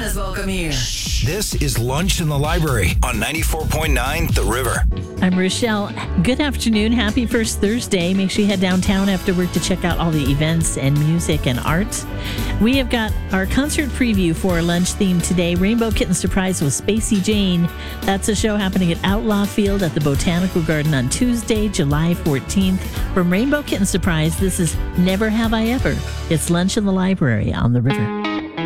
Jonas Volkamir. This is Lunch in the Library on 94.9 The River. I'm Rochelle. Good afternoon. Happy first Thursday. Make sure you head downtown after work to check out all the events and music and art. We have got our concert preview for our lunch theme today. Rainbow Kitten Surprise with Spacey Jane. That's a show happening at Outlaw Field at the Botanical Garden on Tuesday, July 14th. From Rainbow Kitten Surprise, this is Never Have I Ever. It's Lunch in the Library on The River.